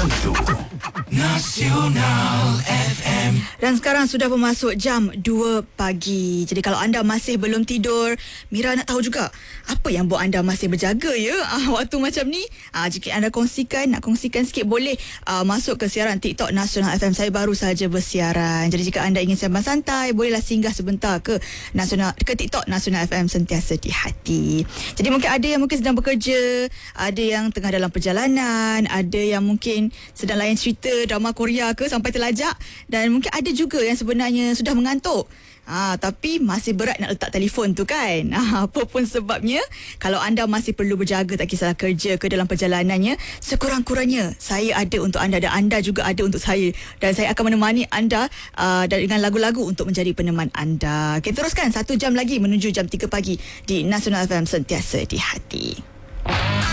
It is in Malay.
Hantu Nasional FM. Dan sekarang sudah bermasuk jam 2 pagi. Jadi kalau anda masih belum tidur, Mira nak tahu juga apa yang buat anda masih berjaga ya waktu macam ni. Jika anda nak kongsikan sikit, boleh masuk ke siaran TikTok Nasional FM. Saya baru saja bersiaran. Jadi jika anda ingin sembang santai, bolehlah singgah sebentar ke TikTok Nasional FM, sentiasa di hati. Jadi mungkin ada yang sedang bekerja, ada yang tengah dalam perjalanan, ada yang mungkin sedang layan cerita drama Korea ke sampai terlajak, dan mungkin ada juga yang sebenarnya sudah mengantuk. Tapi masih berat nak letak telefon tu kan. Apa pun sebabnya, kalau anda masih perlu berjaga, tak kisahlah kerja ke dalam perjalanannya, sekurang-kurangnya saya ada untuk anda dan anda juga ada untuk saya, dan saya akan menemani anda dengan lagu-lagu untuk menjadi peneman anda. Kita teruskan 1 jam lagi menuju jam 3 pagi di Nasional FM, sentiasa di hati.